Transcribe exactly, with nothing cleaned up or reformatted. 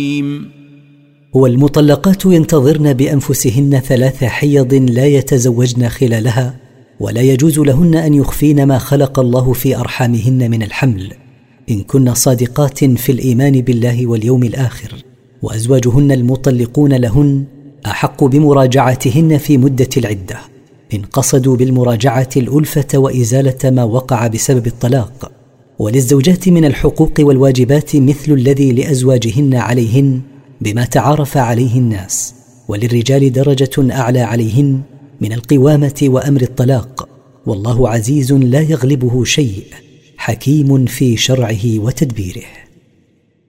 والمطلقات ينتظرن بأنفسهن ثلاث حيض لا يتزوجن خلالها، ولا يجوز لهن أن يخفين ما خلق الله في أرحامهن من الحمل، إن كن صادقات في الإيمان بالله واليوم الآخر. وأزواجهن المطلقون لهن أحق بمراجعتهن في مدة العدة، إن قصدوا بالمراجعة الألفة وإزالة ما وقع بسبب الطلاق. وللزوجات من الحقوق والواجبات مثل الذي لأزواجهن عليهن بما تعارف عليه الناس، وللرجال درجة أعلى عليهن من القوامة وأمر الطلاق. والله عزيز لا يغلبه شيء، حكيم في شرعه وتدبيره.